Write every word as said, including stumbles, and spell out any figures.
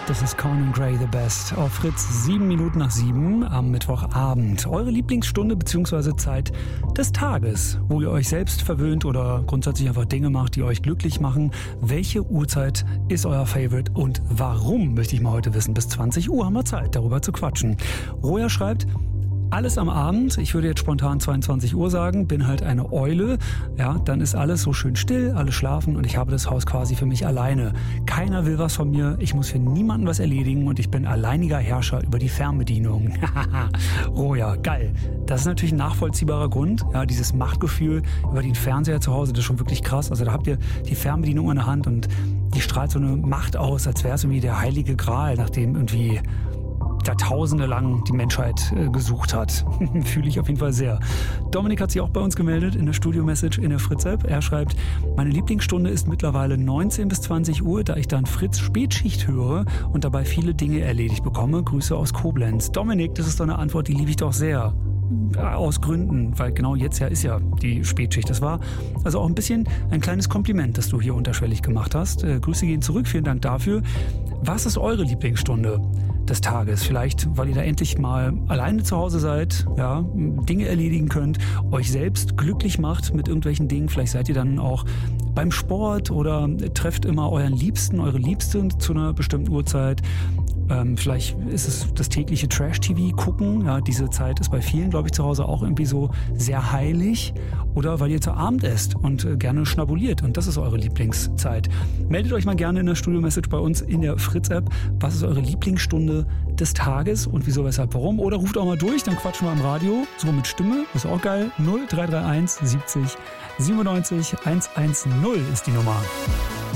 Das ist Conan Gray The Best auf Fritz, sieben Minuten nach sieben am Mittwochabend. Eure Lieblingsstunde bzw. Zeit des Tages, wo ihr euch selbst verwöhnt oder grundsätzlich einfach Dinge macht, die euch glücklich machen. Welche Uhrzeit ist euer Favorite und warum, möchte ich mal heute wissen. Bis zwanzig Uhr haben wir Zeit, darüber zu quatschen. Roja schreibt: Alles am Abend, ich würde jetzt spontan zweiundzwanzig Uhr sagen, bin halt eine Eule. Ja, dann ist alles so schön still, alle schlafen und ich habe das Haus quasi für mich alleine. Keiner will was von mir, ich muss für niemanden was erledigen und ich bin alleiniger Herrscher über die Fernbedienung. Oh ja, geil. Das ist natürlich ein nachvollziehbarer Grund. Ja, dieses Machtgefühl über den Fernseher zu Hause, das ist schon wirklich krass. Also da habt ihr die Fernbedienung in der Hand und die strahlt so eine Macht aus, als wäre es irgendwie der heilige Gral, nachdem irgendwie Jahrtausende lang die Menschheit äh, gesucht hat. Fühle ich auf jeden Fall sehr. Dominik hat sich auch bei uns gemeldet in der Studio-Message in der Fritz-App. Er schreibt: Meine Lieblingsstunde ist mittlerweile neunzehn bis zwanzig Uhr, da ich dann Fritz Spätschicht höre und dabei viele Dinge erledigt bekomme. Grüße aus Koblenz. Dominik, das ist doch eine Antwort, die liebe ich doch sehr. Ja, aus Gründen, weil genau jetzt ja ist ja die Spätschicht. Das war also auch ein bisschen ein kleines Kompliment, das du hier unterschwellig gemacht hast. Äh, Grüße gehen zurück, vielen Dank dafür. Was ist eure Lieblingsstunde des Tages? Vielleicht, weil ihr da endlich mal alleine zu Hause seid, ja, Dinge erledigen könnt, euch selbst glücklich macht mit irgendwelchen Dingen. Vielleicht seid ihr dann auch beim Sport oder trefft immer euren Liebsten, eure Liebste zu einer bestimmten Uhrzeit. Ähm, vielleicht ist es das tägliche Trash-T V gucken. Ja, diese Zeit ist bei vielen, glaube ich, zu Hause auch irgendwie so sehr heilig. Oder weil ihr zu Abend esst und äh, gerne schnabuliert. Und das ist eure Lieblingszeit. Meldet euch mal gerne in der Studio-Message bei uns in der Fritz-App. Was ist eure Lieblingsstunde des Tages und wieso, weshalb, warum? Oder ruft auch mal durch, dann quatschen wir am Radio. So mit Stimme, ist auch geil. null drei drei eins siebzig siebenundneunzig hundertzehn ist die Nummer.